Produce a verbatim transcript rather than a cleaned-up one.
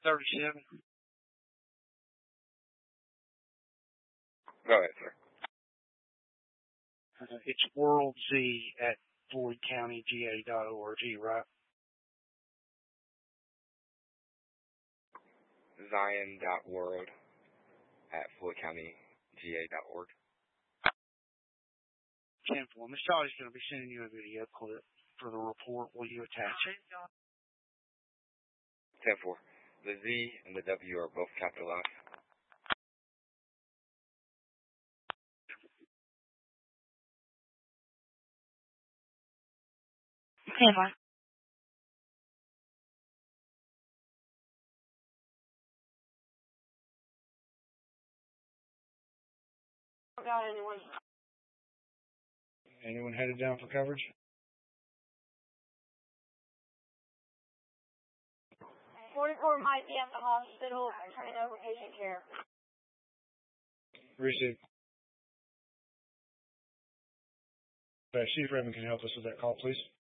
thirty-seven. Go ahead, sir. Uh, it's World Z at Floyd County G A dot org, right? Zion dot world at Floyd County G A dot org. ten four. Miss Charlie's going to be sending you a video clip for the report. Will you attach it? ten four. The Z and the W are both capitalized. Okay, Mark. Got anyone? Anyone headed down for coverage? forty-four might be at the hospital turning over patient care. Receive. Uh, Chief Raymond can help us with that call, please.